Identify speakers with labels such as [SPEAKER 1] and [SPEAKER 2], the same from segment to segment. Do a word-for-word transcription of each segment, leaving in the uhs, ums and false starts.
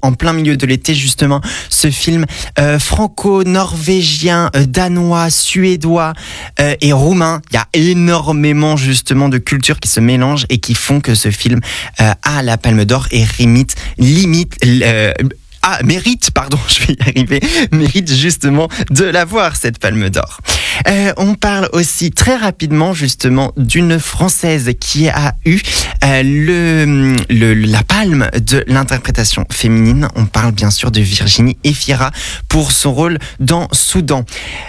[SPEAKER 1] en plein milieu de l'été justement ce film euh, franco-norvégien, euh, danois, suédois euh, et roumain. Il y a énormément justement de cultures qui se mélangent et qui font que ce film euh, a la Palme d'Or et limite, limite euh, Ah, mérite, pardon, je vais y arriver, mérite justement de l'avoir, cette Palme d'Or. Euh, on parle aussi très rapidement justement d'une Française qui a eu euh, le, le, la palme de l'interprétation féminine. On parle bien sûr de Virginie Efira pour son rôle dans Soudan.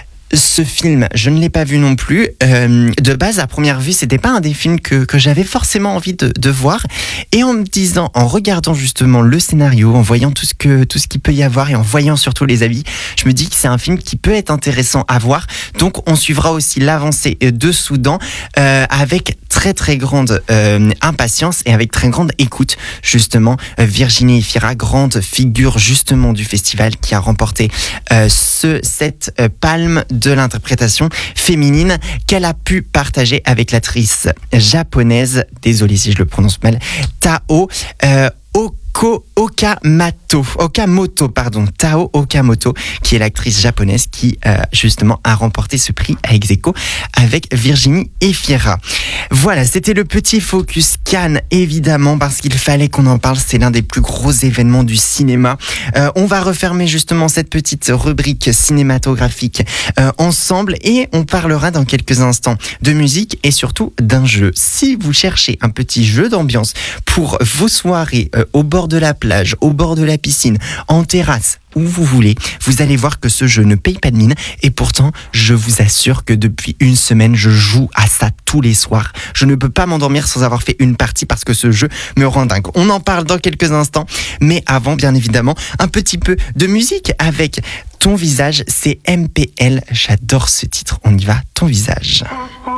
[SPEAKER 1] Ce film, je ne l'ai pas vu non plus. Euh, de base, à première vue, c'était pas un des films que, que j'avais forcément envie de, de voir. Et en me disant, en regardant justement le scénario, en voyant tout ce que tout ce qu'il peut y avoir et en voyant surtout les avis, je me dis que c'est un film qui peut être intéressant à voir. Donc, on suivra aussi l'avancée de Soudan euh, avec très très grande euh, impatience et avec très grande écoute. Justement, euh, Virginie Efira, grande figure justement du festival qui a remporté euh, ce cette euh, palme de l'interprétation féminine qu'elle a pu partager avec l'actrice japonaise, désolé si je le prononce mal, Tao euh, Oko Okamoto, Okamoto, pardon, Tao Okamoto, qui est l'actrice japonaise qui euh, justement a remporté ce prix à ex-aequo avec Virginie Efira. Voilà, c'était le petit focus Cannes, évidemment, parce qu'il fallait qu'on en parle. C'est l'un des plus gros événements du cinéma. Euh, on va refermer justement cette petite rubrique cinématographique euh, ensemble et on parlera dans quelques instants de musique et surtout d'un jeu. Si vous cherchez un petit jeu d'ambiance pour vos soirées euh, au bord de la plage, au bord de la piscine, en terrasse, où vous voulez, vous allez voir que ce jeu ne paye pas de mine et pourtant, je vous assure que depuis une semaine, je joue à ça tous les soirs. Je ne peux pas m'endormir sans avoir fait une partie parce que ce jeu me rend dingue. On en parle dans quelques instants, mais avant, bien évidemment, un petit peu de musique avec Ton Visage, c'est M P L. J'adore ce titre. On y va, Ton Visage.